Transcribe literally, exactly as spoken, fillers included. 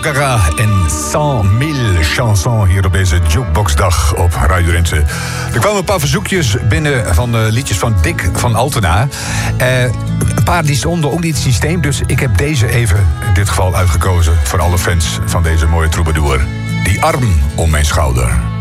Gaga en cent mille chansons hier op deze jukeboxdag op Radio Renze. Er kwamen een paar verzoekjes binnen van uh, liedjes van Dick van Altena. Uh, een paar die stonden ook niet in het systeem, dus ik heb deze even in dit geval uitgekozen voor alle fans van deze mooie troubadour. Die arm om mijn schouder.